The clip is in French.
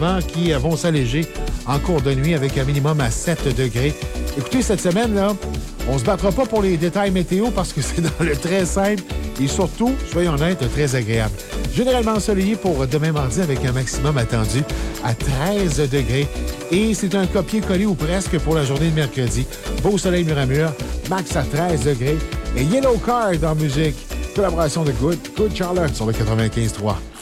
vents qui vont s'alléger en cours de nuit avec un minimum à 7 degrés. Écoutez, cette semaine, là, on se battra pas pour les détails météo parce que c'est dans le très simple et surtout, soyons honnêtes, très agréable. Généralement ensoleillé pour demain mardi avec un maximum attendu à 13 degrés. Et c'est un copier-coller ou presque pour la journée de mercredi. Beau soleil mur à mur, max à 13 degrés. Et Yellow Card en musique. Collaboration de Good Charlotte sur le 95.3.